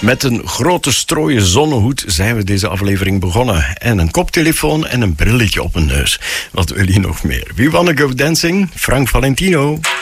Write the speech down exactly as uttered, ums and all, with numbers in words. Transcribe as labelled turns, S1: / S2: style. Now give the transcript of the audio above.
S1: Met een grote strooien zonnehoed zijn we deze aflevering begonnen. En een koptelefoon en een brilletje op een neus. Wat wil je nog meer? We Wanna Go Dancing, Frank Valentino.